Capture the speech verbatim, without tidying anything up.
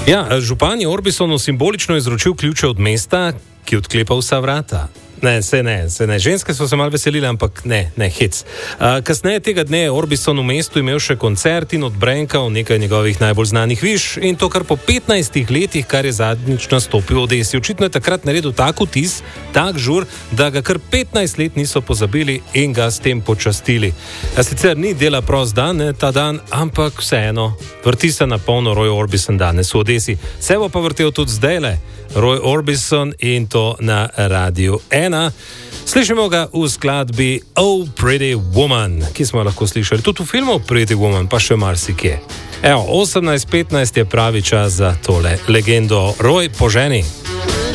Ja, župan je Orbisonu simbolično izročil ključe od mesta, ki odklepa vsa vrata. Ne, se ne, se ne. Ženske so se malo veselile, ampak ne, ne, hec. Uh, kasneje tega dne je Orbison v mestu imel še koncert in odbrenkal nekaj njegovih najbolj znanih viš, in to kar po petnajstih letih, kar je zadnjič nastopil v Odesi. Očitno je takrat naredil tak vtis, tak žur, da ga kar petnajst let niso pozabili in ga s tem počastili. A sicer ni dela prost dan, ne, ta dan, ampak vseeno, vrti se na polno Roy Orbison danes v Odesi. Se bo pa vrtel tudi zdajle Roy Orbison in to na Radiu ena. Slišimo ga v skladbi Oh Pretty Woman, ki smo jo lahko slišali tudi v filmu Pretty Woman, pa še marsikje. Evo, osemnajst petnajst je pravi čas za tole legendo. Roy, poženi!